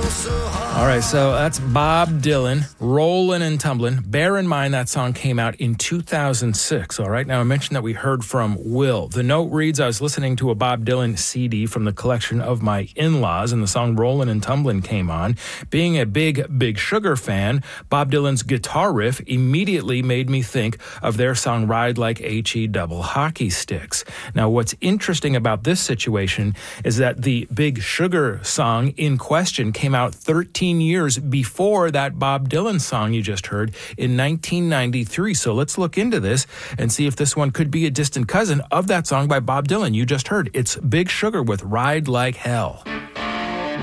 All right, so that's Bob Dylan, Rollin' and Tumblin'. Bear in mind that song came out in 2006, all right? Now, I mentioned that we heard from Will. The note reads, I was listening to a Bob Dylan CD from the collection of my in-laws, and the song Rollin' and Tumblin' came on. Being a Big Sugar fan, Bob Dylan's guitar riff immediately made me think of their song Ride Like H-E Double Hockey Sticks. Now, what's interesting about this situation is that the Big Sugar song in question came out 13 years before that Bob Dylan song you just heard in 1993. So let's look into this and see if this one could be a distant cousin of that song by Bob Dylan you just heard. It's Big Sugar with Ride Like Hell.